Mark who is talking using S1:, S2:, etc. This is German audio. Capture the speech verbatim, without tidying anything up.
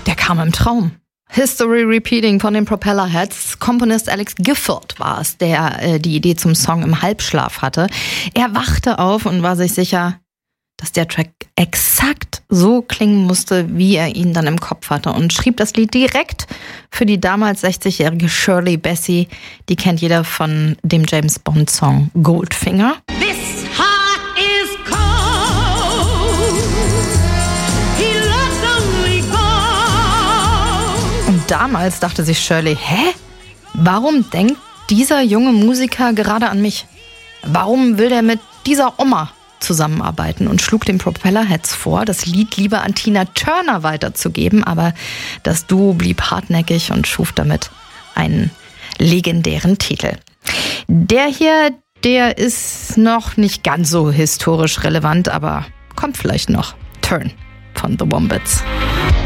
S1: Der kam im Traum. History Repeating von den Propellerheads. Komponist Alex Gifford war es, der äh, die Idee zum Song im Halbschlaf hatte. Er wachte auf und war sich sicher, dass der Track exakt so klingen musste, wie er ihn dann im Kopf hatte, und schrieb das Lied direkt für die damals sechzigjährige Shirley Bassey. Die kennt jeder von dem James Bond Song Goldfinger.
S2: This heart is cold. He loves only gold.
S1: Und damals dachte sich Shirley, hä? Warum denkt dieser junge Musiker gerade an mich? Warum will der mit dieser Oma zusammenarbeiten, und schlug den Propellerheads vor, das Lied lieber an Tina Turner weiterzugeben, aber das Duo blieb hartnäckig und schuf damit einen legendären Titel. Der hier, der ist noch nicht ganz so historisch relevant, aber kommt vielleicht noch. Turn von The Wombats.